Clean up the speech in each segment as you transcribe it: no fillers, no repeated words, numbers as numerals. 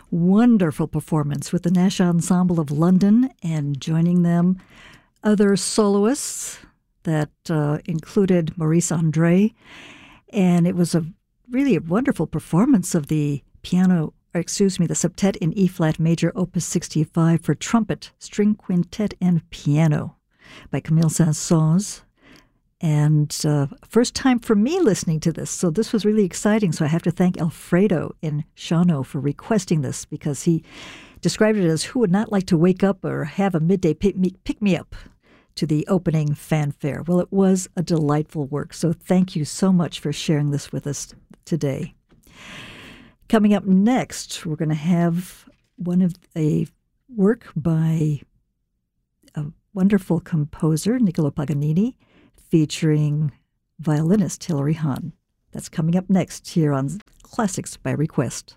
Wonderful performance with the Nash Ensemble of London, and joining them, other soloists that included Maurice Andre. And it was really a wonderful performance of the septet in E-flat major, Opus 65 for trumpet, string quintet, and piano by Camille Saint-Saëns. And first time for me listening to this, so this was really exciting. So I have to thank Alfredo in Shawano for requesting this, because he described it as who would not like to wake up or have a midday pick-me-up to the opening fanfare. Well, it was a delightful work, so thank you so much for sharing this with us today. Coming up next, we're going to have a work by a wonderful composer, Niccolo Paganini, featuring violinist Hilary Hahn. That's coming up next here on Classics by Request.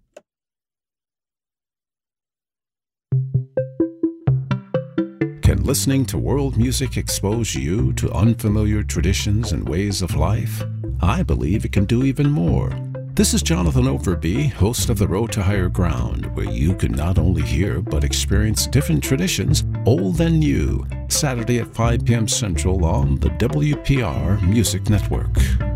Can listening to world music expose you to unfamiliar traditions and ways of life? I believe it can do even more. This is Jonathan Overby, host of The Road to Higher Ground, where you can not only hear but experience different traditions, old and new, Saturday at 5 p.m. Central on the WPR Music Network.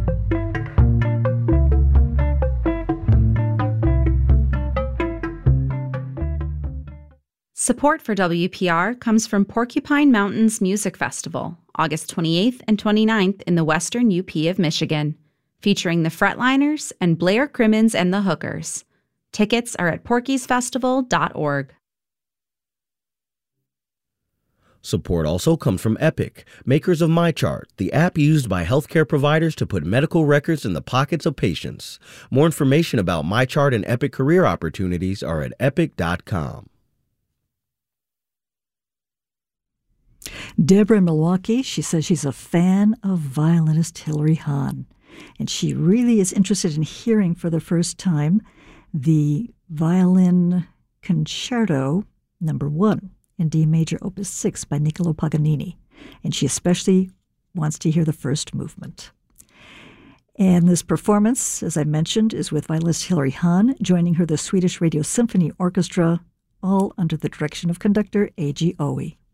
Support for WPR comes from Porcupine Mountains Music Festival, August 28th and 29th in the western UP of Michigan, featuring the Fretliners and Blair Crimmins and the Hookers. Tickets are at porkiesfestival.org. Support also comes from Epic, makers of MyChart, the app used by healthcare providers to put medical records in the pockets of patients. More information about MyChart and Epic career opportunities are at epic.com. Deborah in Milwaukee, she says she's a fan of violinist Hilary Hahn, and she really is interested in hearing for the first time the Violin Concerto No. 1 in D major, Opus 6 by Niccolo Paganini, and she especially wants to hear the first movement. And this performance, as I mentioned, is with violinist Hilary Hahn, joining her the Swedish Radio Symphony Orchestra, all under the direction of conductor A.G. Owe.